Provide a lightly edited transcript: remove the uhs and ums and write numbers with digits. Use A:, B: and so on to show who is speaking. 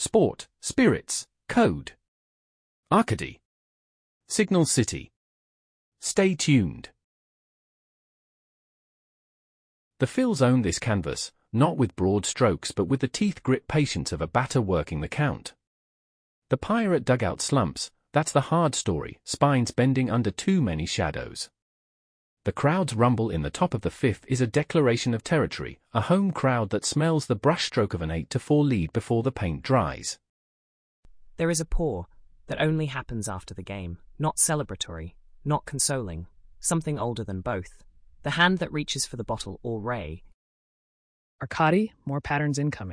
A: Sport, Spirits, Code. Arcady. Signal City. Stay tuned. The Phils own this canvas, not with broad strokes but with the teeth-grit patience of a batter working the count. The pirate dugout slumps, that's the hard story, spines bending under too many shadows. The crowd's rumble in the top of the fifth is a declaration of territory, a home crowd that smells the brushstroke of an 8-4 lead before the paint dries.
B: There is a pour that only happens after the game, not celebratory, not consoling, something older than both. The hand that reaches for the bottle or ray.
C: Arcady, more patterns incoming.